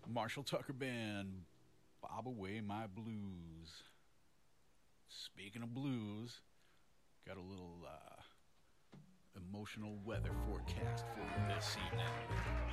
Marshall Tucker Band, Bob Away My Blues. Speaking of blues, got a little emotional weather forecast for you this evening.